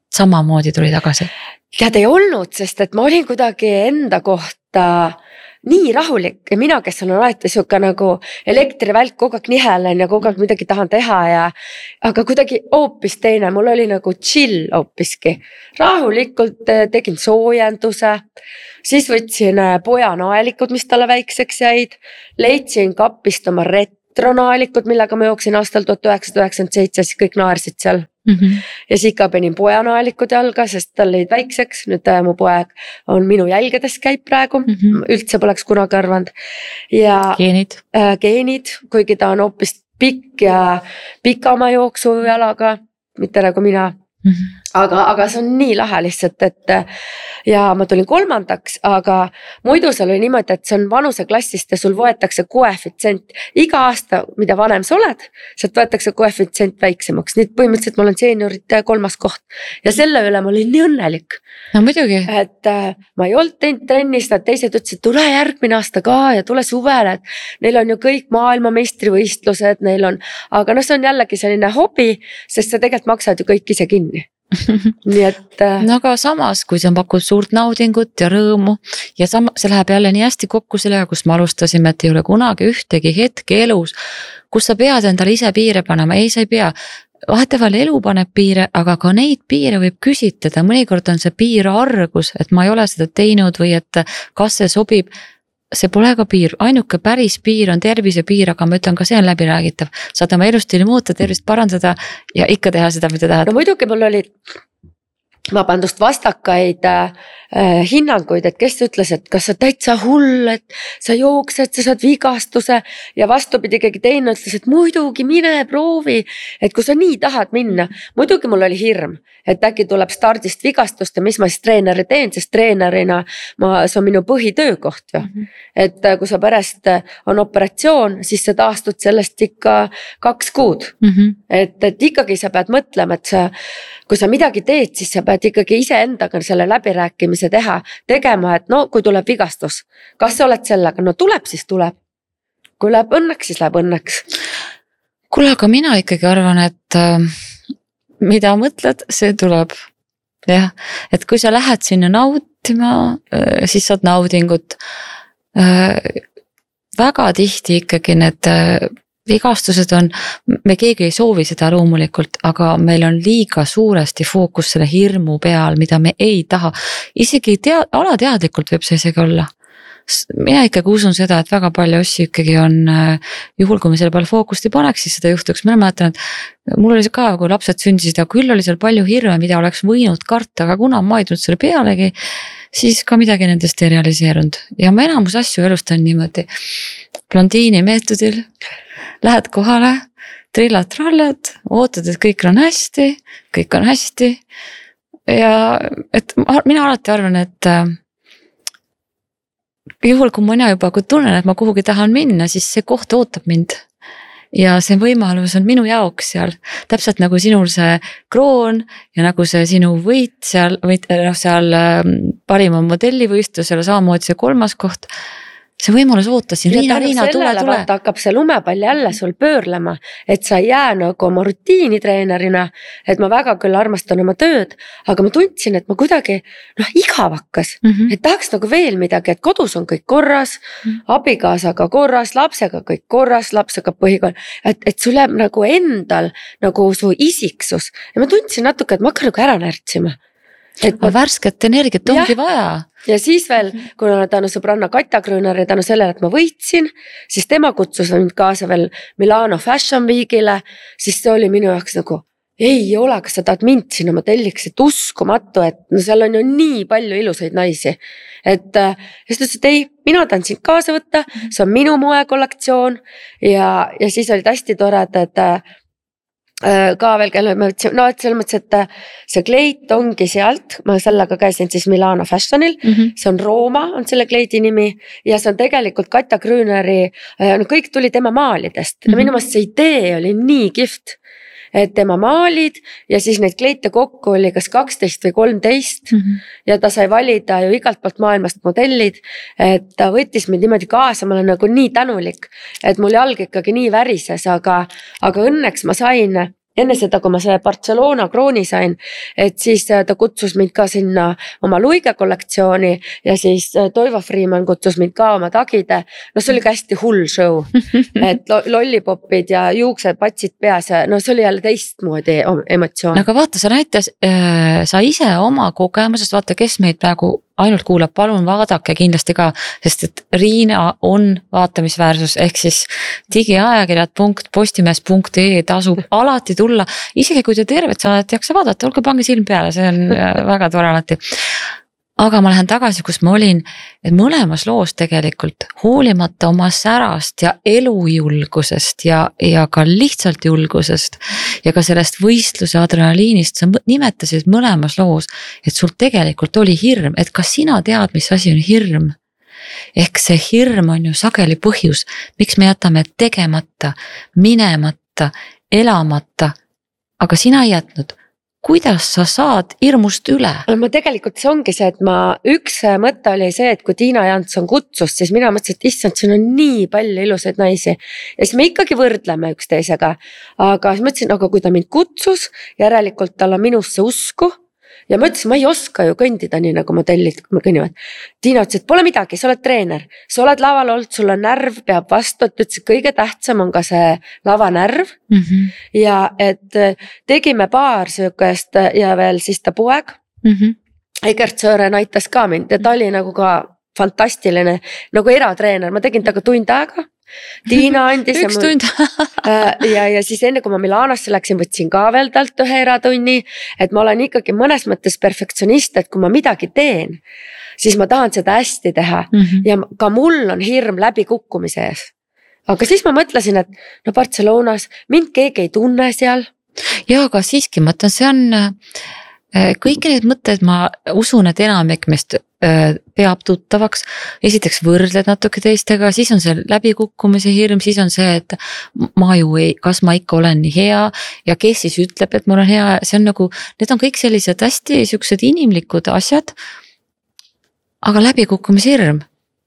samamoodi tuli tagasi? Tead ei olnud, sest et ma olin kuidagi enda kohta nii rahulik ja mina, kes on alati siuke nagu elektrivälk, kogu aeg nihelen ja kogu aeg midagi tahan teha ja aga kuidagi hoopis teine, mul oli nagu chill hoopiski. Rahulikult tegin soojenduse, siis võtsin poja naelikud, mis talle väikseks jäid, leidsin kapist oma retronaelikud, millega ma jooksin aastal tuhat üheksasada üheksakümmend seitse, siis kõik naersid seal. Mm -hmm. Ja siis ka panin poja naelikud jalga, sest tal lõid väikseks, nüüd mu poeg on minu jälgedes käib praegu, mm -hmm. üldse poleks kunagi arvanud. Ja geenid, äh, geenid, kuigi ta on hoopis pikk ja pikama jooksu jalaga, mitte nagu mina. Mm -hmm. Aga, aga see on nii lahe lihtsalt, et ja ma tulin kolmandaks, aga muidu seal oli niimoodi, et see on vanuseklassist ja sul võetakse koefitsient. Iga aasta, mida vanem sa oled, sealt võetakse koefitsient väiksemaks. Nii põhimõtteliselt ma olen seeniorite kolmas koht ja selle üle ma olin nii õnnelik. No muidugi. Et äh, ma ei olnud teinud trennis, nad teised ütlesid, tule järgmine aasta ka ja tule suvele, et neil on ju kõik maailma meistrivõistlused, neil on, aga noh, see on jällegi selline hobi, sest sa tegelikult maksad ju kõik ise kinni. Nii et äh... no aga samas, kui see pakub suurt naudingut ja rõõmu ja sama, see läheb jälle nii hästi kokku sellega, kus me alustasime, et ei ole kunagi ühtegi hetke elus, kus sa pead endale ise piire panema, ei sa ei pea. Vahetevahel elu paneb piire, aga ka neid piire võib küsitleda, mõnikord on see piir argus, et ma ei ole seda teinud või et kas see sobib. See pole ka piir, ainuke päris piir on tervise piir, aga ma ütlen ka see on läbiräägitav. Saad oma elustiili muuta, tervist parandada ja ikka teha seda, mida tahad. No muidugi mul oli vabandust vastakaid äh, hinnanguid, et kes ütles, et kas sa täitsa hull, et sa jooksed, sa saad vigastuse ja vastupidi keegi teine ütles, et muidugi mine proovi, et kui sa nii tahad minna, muidugi mul oli hirm, et äkki tuleb stardist vigastust ja mis ma siis treeneri teen, sest treenerina ma, see on minu põhitöökoht ju. Mm -hmm. Et kui sa pärast on operatsioon, siis sa taastud sellest ikka kaks kuud. Mm -hmm. et, et ikkagi sa pead mõtlema, et sa, kui sa midagi teed, siis sa pead ikkagi ise endaga selle läbirääkimise teha, tegema, et no kui tuleb vigastus, kas sa oled sellega, no tuleb, siis tuleb. Kui läheb õnneks, siis läheb õnneks. Kuule, aga mina ikkagi arvan, et äh, mida mõtled, see tuleb. Jah, et kui sa lähed sinna nautima, äh, siis saad naudingut. Äh, väga tihti ikkagi need äh, vigastused on, me keegi ei soovi seda loomulikult, aga meil on liiga suuresti fookus selle hirmu peal, mida me ei taha. Isegi tea, alateadlikult võib see isegi olla. Mina ikkagi usun seda, et väga palju asju ikkagi on, juhul kui me selle peale fookust ei paneks, siis seda juhtuks. Mina mäletan, et mul oli see ka, kui lapsed sündisid ja küll oli seal palju hirme, mida oleks võinud karta, aga kuna ma ei tulnud selle pealegi, siis ka midagi nendest ei realiseerunud. Ja ma enamus asju elustan niimoodi blondiini meetodil. Lähed kohale, trillad, trallad, ootad, et kõik on hästi, kõik on hästi. Ja et mina alati arvan, et juhul kui mina juba kui tunnen, et ma kuhugi tahan minna, siis see koht ootab mind. Ja see võimalus on minu jaoks seal, täpselt nagu sinul see kroon ja nagu see sinu võit seal, võit, seal parima modellivõistlusel, samamoodi see kolmas koht. See võimalus ootasin, Riina, Riina, tule, tule. Vaata, hakkab see lumepall jälle sul pöörlema, et sa ei jää nagu oma rutiinitreenerina, et ma väga küll armastan oma tööd, aga ma tundsin, et ma kuidagi noh, igav hakkas, mm -hmm. et tahaks nagu veel midagi, et kodus on kõik korras, mm -hmm. abikaasaga korras, lapsega kõik korras, lapsega põhikool, et, et sul jääb nagu endal nagu su isiksus ja ma tundsin natuke, et ma hakkan nagu ära närtsima. Et ma värsket energiat ongi ja, vaja. Ja siis veel, kuna tänu sõbranna Katja Grüneri, tänu sellele, et ma võitsin, siis tema kutsus mind kaasa veel Milano Fashion Weekile, siis see oli minu jaoks nagu, ei ole, kas sa tahad mind sinna modelliks, et uskumatu, et no seal on ju nii palju ilusaid naisi. Et ja siis ütles, et ei, mina tahan sind kaasa võtta, see on minu moekollektsioon ja, ja siis olid hästi toredad, et ka veel, kelle ma ütlesin, no et selles mõttes, et see kleit ongi sealt, ma sellega käisin siis Milano Fashionil, mm -hmm. see on Rooma, on selle kleidi nimi ja see on tegelikult Katja Grüneri, no kõik tuli tema maalidest mm -hmm. ja minu meelest see idee oli nii kihvt, et tema maalid ja siis neid kleite kokku oli kas kaksteist või kolmteist mm -hmm. ja ta sai valida ju igalt poolt maailmast modellid, et ta võttis mind niimoodi kaasa, ma olen nagu nii tänulik, et mul jalg ikkagi nii värises, aga, aga õnneks ma sain enne seda, kui ma selle Barcelona krooni sain, et siis ta kutsus mind ka sinna oma Luige kollektsiooni ja siis Toivo Freeman kutsus mind ka oma tagide. No see oli ka hästi hull show, et lollipopid ja juuksed, patsid peas ja no see oli jälle teistmoodi emotsioon. Aga vaata, sa näitas, sa ise oma kogemusest, vaata, kes meid praegu ainult kuulab, palun vaadake kindlasti ka, sest et Riina on vaatamisväärsus ehk siis digiajakirjad punkt postimees punkt ee tasub alati tulla, isegi kui te tervet saadet jaksa vaadata, olge pange silm peale, see on väga tore alati. Aga ma lähen tagasi, kus ma olin, et mõlemas loos tegelikult hoolimata oma särast ja elujulgusest ja, ja ka lihtsalt julgusest ja ka sellest võistluse adrenaliinist, sa nimetasid mõlemas loos, et sul tegelikult oli hirm, et kas sina tead, mis asi on hirm? Ehk see hirm on ju sageli põhjus, miks me jätame tegemata, minemata, elamata, aga sina ei jätnud. Kuidas sa saad hirmust üle? Ma tegelikult see ongi see, et ma üks mõte oli see, et kui Tiina Jansson kutsus, siis mina mõtlesin, et issand, siin on nii palju ilusaid naisi. Ja siis me ikkagi võrdleme üksteisega. Aga siis mõtlesin, aga kui ta mind kutsus, järelikult tal on minusse usku. Ja ma ütlesin, ma ei oska ju kõndida nii nagu modellid kõnnivad. Tiina ütles, et pole midagi, sa oled treener. Sa oled laval olnud, sul on närv, peab vastu, et ütles, et kõige tähtsam on ka see lavanärv. Mm -hmm. Ja et tegime paar söökest ja veel siis ta poeg. Mm -hmm. Egert Sören aitas ka mind ja ta oli nagu ka fantastiline, nagu eratreener, ma tegin taga tund aega. Tiina andis üks tund ja, ja siis enne kui ma Milanosse läksin, võtsin ka veel talt ühe eratunni, et ma olen ikkagi mõnes mõttes perfektsionist, et kui ma midagi teen, siis ma tahan seda hästi teha mm -hmm. ja ka mul on hirm läbi kukkumise ees. Aga siis ma mõtlesin, et no Barcelonas mind keegi ei tunne seal. Ja, aga siiski mõtlen, see on kõiki need mõtted, ma usun, et enamik meist peab tuttavaks, esiteks võrdled natuke teistega, siis on see läbikukkumise hirm, siis on see, et ma ju ei, kas ma ikka olen nii hea ja kes siis ütleb, et mul on hea, see on nagu, need on kõik sellised hästi siuksed inimlikud asjad, aga läbikukkumise hirm,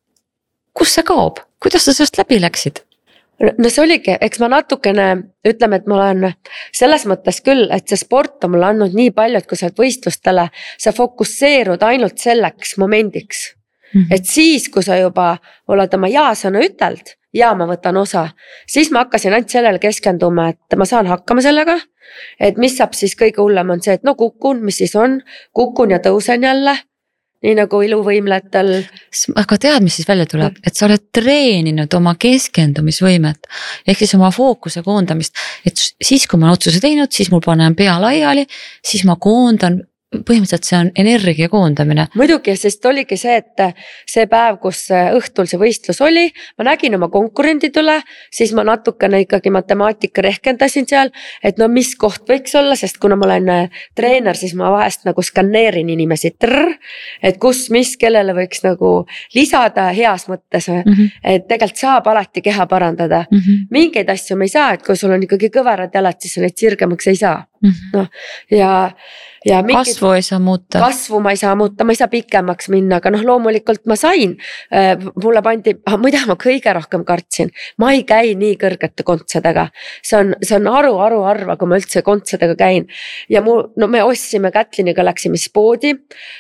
kus see kaob, kuidas sa sellest läbi läksid? No see oligi, eks ma natukene ütleme, et ma olen selles mõttes küll, et see sport on mulle andnud nii palju, et kui sa oled võistlustele, sa fokusseerud ainult selleks momendiks. Mm -hmm. Et siis, kui sa juba oled oma jaasõna üteld, ja ma võtan osa, siis ma hakkasin ainult sellele keskenduma, et ma saan hakkama sellega, et mis saab siis kõige hullem on see, et no kukun, mis siis on, kukun ja tõusen jälle. Nii nagu iluvõimletel. Aga tead, mis siis välja tuleb, et sa oled treeninud oma keskendumisvõimet ehk siis oma fookuse koondamist, et siis kui ma olen otsuse teinud, siis mul panen pea laiali, siis ma koondan, põhimõtteliselt see on energia koondamine. Muidugi, sest oligi see, et see päev, kus õhtul see võistlus oli, ma nägin oma konkurendid üle, siis ma natukene ikkagi matemaatika rehkendasin seal, et no mis koht võiks olla, sest kuna ma olen treener, siis ma vahest nagu skanneerin inimesi, trrr, et kus, mis, kellele võiks nagu lisada heas mõttes, mm -hmm. et tegelikult saab alati keha parandada. Mm -hmm. Mingeid asju me ei saa, et kui sul on ikkagi kõverad jalad, siis sa neid sirgemaks ei saa. Mm -hmm. No, ja Ja mingid, kasvu ei saa muuta. Kasvu ma ei saa muuta, ma ei saa pikemaks minna, aga noh, loomulikult ma sain. Mulle pandi, mida ma kõige rohkem kartsin, ma ei käi nii kõrgete kontsedega. See on, see on aru, aru arva, kui ma üldse kontsedega käin. Ja mu, no me ostsime Kätliniga, läksime spoodi.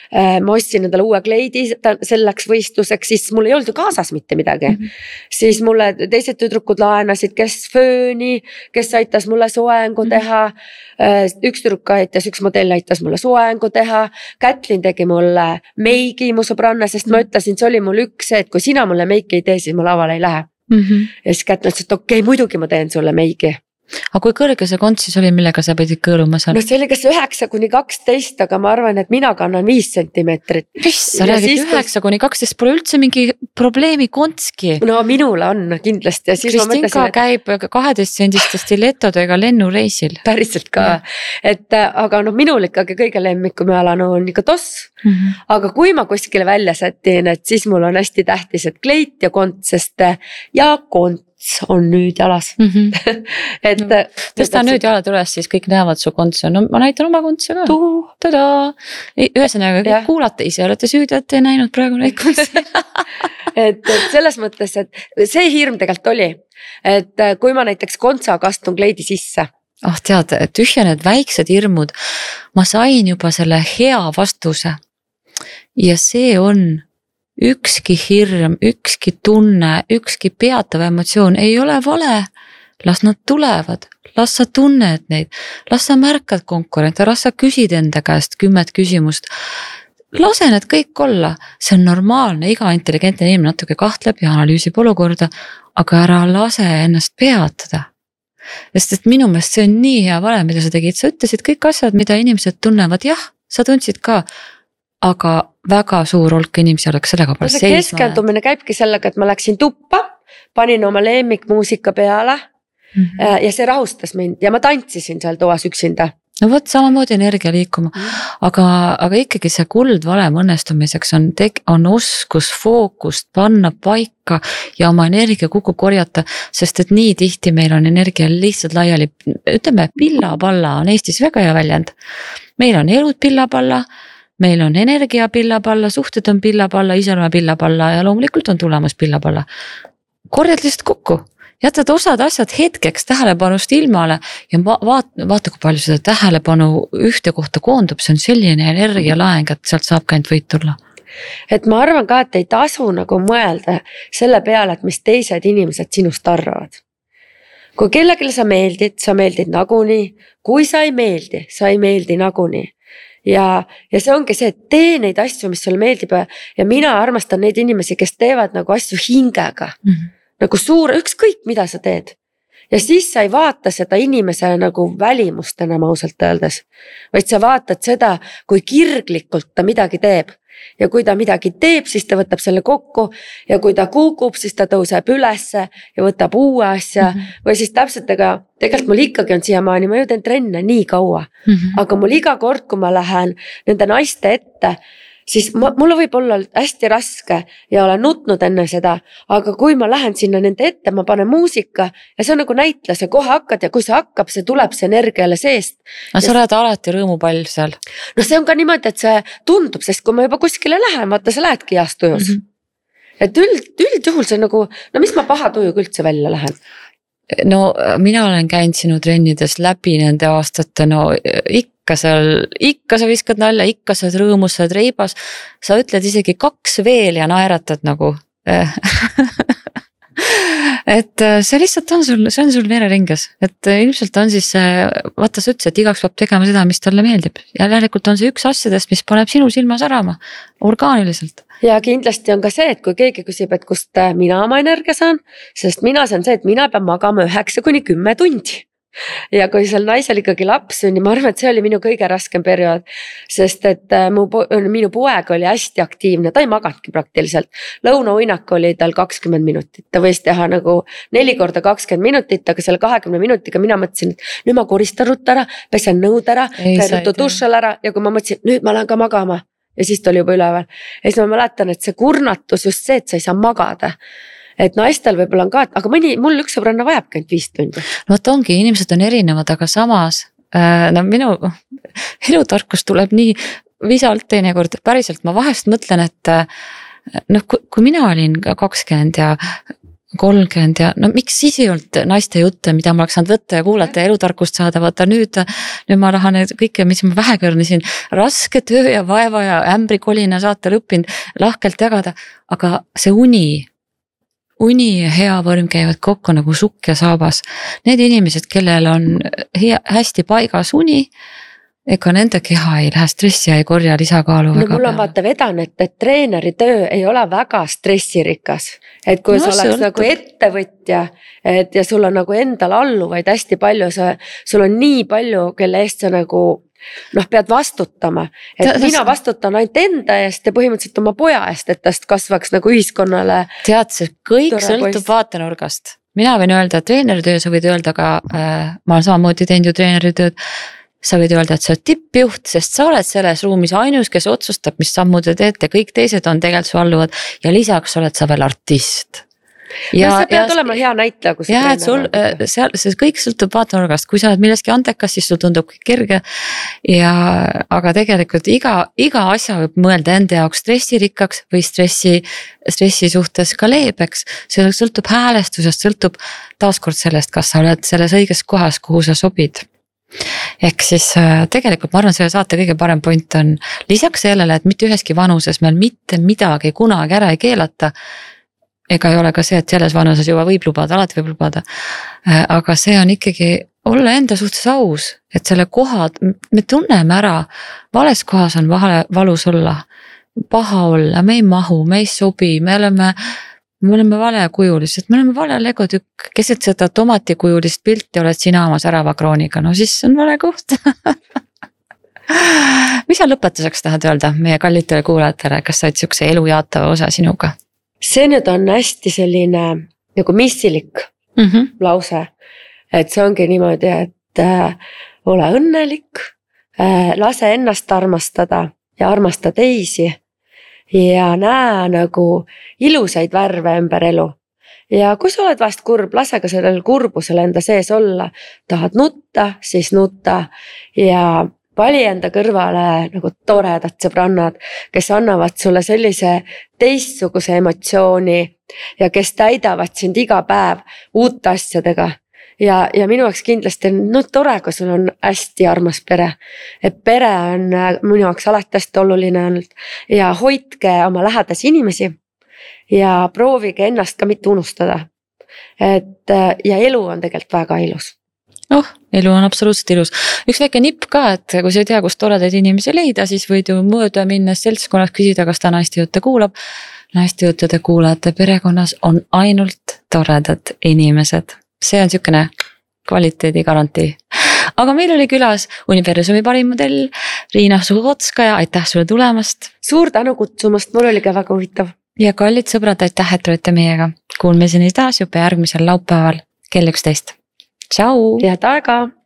Ma ostsin endale uue kleidi selleks võistluseks, siis mul ei olnud ju kaasas mitte midagi. Mm -hmm. Siis mulle teised tüdrukud laenasid, kes fööni, kes aitas mulle soengu teha. Üks tüdruk aitas, üks modell aitas mulle soengu teha, Kätlin tegi mulle meigi mu sõbranna, sest ma ütlesin, see oli mul üks see, et kui sina mulle meiki ei tee, siis ma lavale ei lähe. Mm -hmm. Ja siis Kätlin ütles, et okei, okay, muidugi ma teen sulle meigi. Aga kui kõrge see konts siis oli, millega sa pidid kõõluma seal? No see oli kas üheksa kuni kaksteist, aga ma arvan, et mina kannan viis sentimeetrit. Mis sa räägid, üheksa kuni kaksteist pole üldse mingi probleemi kontski? No minule on kindlasti. Kristinka et... käib kaheteist sendiste stiletodega lennureisil. Päriselt ka, ja. Et aga noh, minul ikkagi kõige lemmikumealanu on ikka toss. Mm -hmm. Aga kui ma kuskile välja sätin, et siis mul on hästi tähtis, et kleit ja konts, sest ja konts on nüüd jalas. Mm -hmm. et no, tõsta nüüd jalad üles, siis kõik näevad su kontse. No ma näitan oma kontse ka. Tada! Ühesõnaga, kuulate ise, olete süüdi, et ei näinud praegu neid kontse. et, et selles mõttes, et see hirm tegelikult oli, et kui ma näiteks kontsag astun kleidi sisse, ah tead, tühja need väiksed hirmud, ma sain juba selle hea vastuse. Ja see on ükski hirm, ükski tunne, ükski peatav emotsioon ei ole vale. Las nad tulevad, las sa tunned neid, las sa märkad konkurente, las sa küsid enda käest kümmet küsimust. Lase need kõik olla, see on normaalne, iga intelligentne inimene natuke kahtleb ja analüüsib olukorda, aga ära lase ennast peatada. Sest et minu meelest see on nii hea vale, mida sa tegid, sa ütlesid kõik asjad, mida inimesed tunnevad, jah, sa tundsid ka, aga väga suur hulk inimesi oleks sellega peal seisma. Keskendumine käibki sellega, et ma läksin tuppa, panin oma lemmikmuusika peale mm-hmm. ja see rahustas mind ja ma tantsisin seal toas üksinda. No võt, samamoodi energia liikuma, aga, aga ikkagi see kuldvalem õnnestumiseks on, tek, on oskus fookust panna paika ja oma energia kuku korjata, sest et nii tihti meil on energia lihtsalt laiali, ütleme pilla-palla on Eestis väga hea väljend. Meil on elud pilla-palla, meil on energia pilla-palla, suhted on pilla-palla, iseloome pilla-palla ja loomulikult on tulemus pilla-palla. Korjad lihtsalt kokku. Jätad osad asjad hetkeks tähelepanust ilmale ja vaata, vaata kui palju seda tähelepanu ühte kohta koondub, see on selline energialaeng, et sealt saab ka ainult võit tulla. Et ma arvan ka, et ei tasu nagu mõelda selle peale, et mis teised inimesed sinust arvavad. Kui kellelegi sa meeldid, sa meeldid nagunii, kui sa ei meeldi, sa ei meeldi nagunii. Ja, ja see ongi see, et tee neid asju, mis sulle meeldib ja mina armastan neid inimesi, kes teevad nagu asju hingega. Mm-hmm. Nagu suur, ükskõik mida sa teed. Ja siis sa ei vaata seda inimese nagu välimust enam ausalt öeldes. Vaid sa vaatad seda, kui kirglikult ta midagi teeb. Ja kui ta midagi teeb, siis ta võtab selle kokku. Ja kui ta kukub, siis ta tõuseb ülesse ja võtab uue asja. Mm-hmm. Või siis täpselt, aga tegelikult mul ikkagi on siiamaani, ma ju teen trenne nii kaua. Mm-hmm. Aga mul iga kord, kui ma lähen nende naiste ette, siis mulle võib olla hästi raske ja olen nutnud enne seda, aga kui ma lähen sinna nende ette, ma panen muusika ja see on nagu näitlas ja kohe hakkad ja kui see hakkab, see tuleb see energiale seest. Aga sa oled alati rõõmupall seal? No see on ka niimoodi, et see tundub, sest kui ma juba kuskile lähen, vaata sa lähedki heas tujus. Mm-hmm. Et üld, üldjuhul see nagu, no mis ma paha tujuga üldse välja lähen? No mina olen käinud sinu trennides läbi nende aastate, no ikka seal, ikka sa viskad nalja, ikka sa oled rõõmus, sa oled reibas, sa ütled isegi kaks veel ja naeratad nagu. Et see lihtsalt on sul, see on sul vereringes, et ilmselt on siis, vaata sa ütles, et igaks peab tegema seda, mis talle meeldib ja järelikult on see üks asjadest, mis paneb sinu silma särama orgaaniliselt. Ja kindlasti on ka see, et kui keegi küsib, et kust mina oma energia saan, sest mina saan see, et mina pean magama üheksa kuni kümme tundi. Ja kui seal naisel ikkagi laps on, ma arvan, et see oli minu kõige raskem periood, sest et mu, minu poeg oli hästi aktiivne, ta ei magadki praktiliselt. Lõunauinak oli tal kakskümmend minutit, ta võis teha nagu neli korda kakskümmend minutit, aga selle kahekümne minutiga mina mõtlesin, et nüüd ma koristan ruttu ära, pesen nõud ära, käin ruttu dušel ära ja kui ma mõtlesin, nüüd ma lähen ka magama ja siis ta oli juba üleval. Ja siis ma mäletan, et see kurnatus just see, et sa ei saa magada. Et naistel võib-olla on ka, aga mõni, mul üks sõbranna vajabki ainult viis tundi. No et ongi, inimesed on erinevad, aga samas, no minu elutarkus tuleb nii visalt teinekord, päriselt ma vahest mõtlen, et noh, kui mina olin kakskümmend ja kolmkümmend ja no miks siis ei olnud naiste jutte, mida ma oleks saanud võtta ja kuulata ja elutarkust saada, vaata nüüd, nüüd ma tahan kõike, mis ma vähekõrnisin, raske töö ja vaeva ja ämbrikolina saate lõppinud lahkelt jagada, aga see uni, uni ja hea vorm käivad kokku nagu sukk ja saabas. Need inimesed, kellel on hea, hästi paigas uni, ega nende keha ei lähe stressi ja ei korja lisakaalu no, väga mul on peale. Vaata vedan, et, et treeneri töö ei ole väga stressirikas. Et kui no, sa oleks nagu ettevõtja et, ja sul on nagu endal alluvaid hästi palju, sa, sul on nii palju, kelle eest sa nagu noh, pead vastutama. Et ta, mina vastutan ainult enda eest ja põhimõtteliselt oma poja eest, et tast kasvaks nagu ühiskonnale. Tead, see kõik sõltub vaatenurgast. Mina võin öelda, et treeneritöö, sa võid öelda ka, äh, ma olen samamoodi teinud ju treeneritööd, sa võid öelda, et sa oled tippjuht, sest sa oled selles ruumis ainus, kes otsustab, mis sammud te teete, kõik teised on tegelikult su alluvad ja lisaks oled sa veel artist. Ja, no, sa pead ja, olema hea näitleja, kui ja, et sul, seal, see kõik sõltub vaatenurgast, kui sa oled milleski andekas, siis sul tundub kõik kerge ja, aga tegelikult iga, iga asja võib mõelda enda jaoks stressirikkaks või stressi, stressi suhtes ka leebeks, see sõltub häälestusest, sõltub taaskord sellest, kas sa oled selles õiges kohas, kuhu sa sobid. ehk siis tegelikult ma arvan, selle saate kõige parem point on lisaks sellele, et mitte üheski vanuses meil mitte midagi kunagi ära ei keelata. Ega ei ole ka see, et selles vanuses juba võib lubada, alati võib lubada. Aga see on ikkagi olla enda suhtes aus, et selle kohad, me tunneme ära, vales kohas on vahele valus olla, paha olla, me ei mahu, me ei sobi, me oleme, me oleme valekujulised, me oleme vale legotükk, keset seda tomatikujulist pilti oled sina oma särava krooniga, no siis on vale koht. Mis sa lõpetuseks tahad öelda meie kallitele kuulajatele, kas said siukse elu jaatava osa sinuga? See nüüd on hästi selline nagu missilik mm -hmm. lause, et see ongi niimoodi, et äh, ole õnnelik, äh, lase ennast armastada ja armasta teisi ja näe nagu ilusaid värve ümber elu. Ja kui sa oled vahest kurb, lase ka sellel kurbusel enda sees olla, tahad nutta, siis nutta ja vali enda kõrvale nagu toredad sõbrannad, kes annavad sulle sellise teistsuguse emotsiooni ja kes täidavad sind iga päev uute asjadega. Ja, ja minu jaoks kindlasti on no, tore, kui sul on hästi armas pere. Et pere on minu jaoks alati hästi oluline olnud ja hoidke oma lähedasi inimesi ja proovige ennast ka mitte unustada. Et, ja elu on tegelikult väga ilus. Oh, elu on absoluutselt ilus. Üks väike nipp ka, et kui sa ei tea, kus toredaid inimesi leida, siis võid ju mööda minnes seltskonnas küsida, kas ta naiste jutte kuulab. Naiste juttude kuulajate perekonnas on ainult toredad inimesed. See on siukene kvaliteedi garantii. Aga meil oli külas universumi parim modell Riina Suhotskaja, aitäh sulle tulemast. Suur tänu kutsumast, mul oli ka väga huvitav. Ja kallid sõbrad, aitäh, et olete meiega. Kuulme seni taas juba järgmisel laupäeval kell üksteist. Tšau! Head aega!